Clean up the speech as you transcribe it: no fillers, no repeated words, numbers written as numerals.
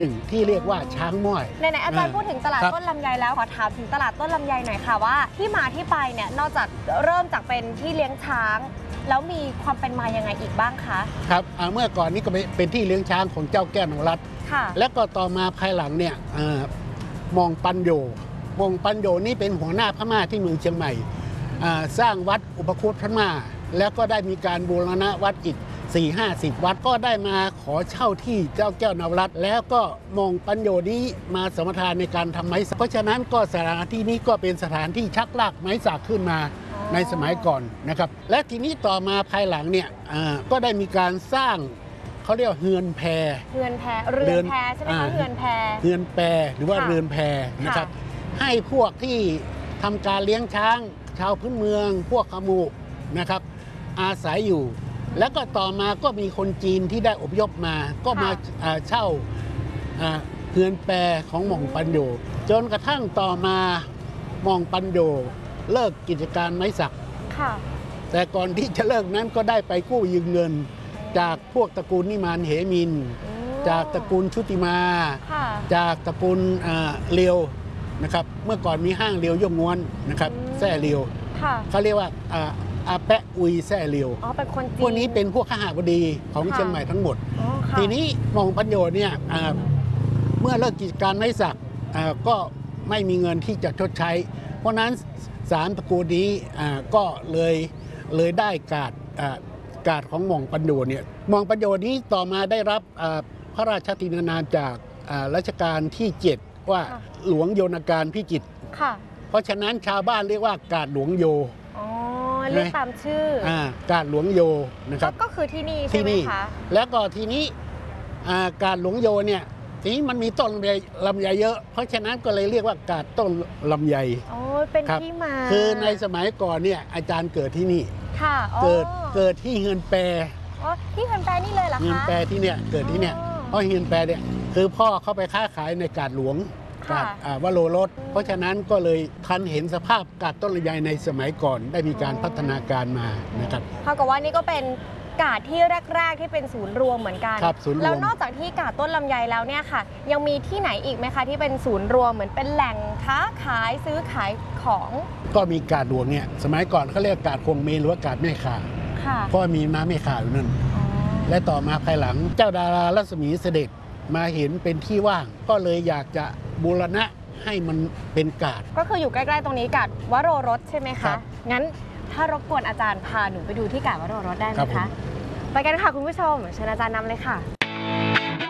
หนึ่งที่เรียกว่าช้างม้อยไหนๆอาจารย์พูดถึงตลาดต้นลำไยแล้วขอถามถึงตลาดต้นลำไยหน่อยค่ะว่าที่มาที่ไปเนี่ยนอกจากเริ่มจากเป็นที่เลี้ยงช้างแล้วมีความเป็นมายังไงอีกบ้างคะครับเมื่อก่อนนี้ก็เป็นที่เลี้ยงช้างของเจ้าแก้วนางรัตน์และก็ต่อมาภายหลังเนี่ยมองปัญโยนี่เป็นหัวหน้าพม่าที่เมืองเชียงใหม่สร้างวัดอุปคุตพม่าแล้วก็ได้มีการบูรณะวัดอีก4-50 วัดก็ได้มาขอเช่าที่เจ้าแก้วนางรัตน์แล้วก็มองปัญโยนี้มาสมทานในการทำไม้สักเพราะฉะนั้นก็สถานที่นี้ก็เป็นสถานที่ชักลากไม้สักขึ้นมาในสมัยก่อนนะครับและทีนี้ต่อมาภายหลังเนี่ยก็ได้มีการสร้างเขาเรียกเฮือนแพเรือนแพใช่ไหมคะเฮือนแพหรือว่าเรือนแพนะครับให้พวกที่ทำการเลี้ยงช้างชาวพื้นเมืองพวกขมุนะครับอาศัยอยู่แล้วก็ต่อมาก็มีคนจีนที่ได้อพยพมาก็มาเช่าเฮือนแปรของหม่องปัญโยจนกระทั่งต่อมาหม่องปัญโยเลิกกิจการไม้สักแต่ก่อนที่จะเลิกนั้นก็ได้ไปกู้ยืมเงินจากพวกตระกูลนิมานเหมินจากตระกูลชุติมาจากตระกูลเลียวนะครับเมื่อก่อนมีห้างเลียวย่งง้วนนะครับแซ่เลียวเขาเรียกว่าอาแปะอุยแซ่เลียวเป็นคนจีนพวกนี้เป็นพวกข้าบดีของเชียงใหม่ทั้งหมดทีนี้มองปัญโยเนี่ยเมื่อเลิกกิจการไม้สักก็ไม่มีเงินที่จะชดใช้เพราะนั้น3 ตระกูลนี้ก็เลยได้การ์ดของหม่องปัญโยเนี่ยหม่องปัญโยนี้ต่อมาได้รับพระราชทานนามจากรัชกาลที่7ว่าหลวงโยนการพิจิตรเพราะฉะนั้นชาวบ้านเรียกว่าการ์ดหลวงโยเรียกตามชื่อการ์ดหลวงโยนะครับก็คือที่นี่ใช่ไหมคะแล้วก็ทีนี้การ์ดหลวงโยเนี่ยทีนี้มันมีต้นลำไยเยอะเพราะฉะนั้นก็เลยเรียกว่าการ์ดต้นลำไยเป็นที่มาคือในสมัยก่อนเนี่ยอาจารย์เกิดที่นี่เกิดที่เฮือนแปรที่เฮือนแปรนี่เลยเหรอคะเฮือนแปรที่เนี่ยเกิดที่เนี่ยเพราะเฮือนแปรเนี่ยคือพ่อเข้าไปค้าขายในการ์ดหลวงการ์ดวโรรสเพราะฉะนั้นก็เลยทันเห็นสภาพการ์ดต้นลำไยในสมัยก่อนได้มีการพัฒนาการมานะครับเท่ากับว่านี่ก็เป็นการ์ดที่แรกๆที่เป็นศูนย์รวมเหมือนกันแล้วนอกจากที่การ์ดต้นลำไยแล้วเนี่ยค่ะยังมีที่ไหนอีกไหมคะที่เป็นศูนย์รวมเหมือนเป็นแหล่งค้าขายซื้อขายของก็มีการ์ดหลวงเนี่ยสมัยก่อนเขาเรียกการ์ดคงเมนหรือว่าการ์ดแม่ข่าก็มีม้าแม่ข่าอยู่นั่นและต่อมาภายหลังเจ้าดารารัศมีเสด็จมาเห็นเป็นที่ว่างก็เลยอยากจะบูรณะให้มันเป็นการ์ดก็คืออยู่ใกล้ๆตรงนี้การ์ดวโรรสใช่ไหมคะงั้นถ้ารบกวนอาจารย์พาหนูไปดูที่การ์ดวโรรสได้ไหมคะไปกันค่ะคุณผู้ชมเชิญอาจารย์นำเลยค่ะ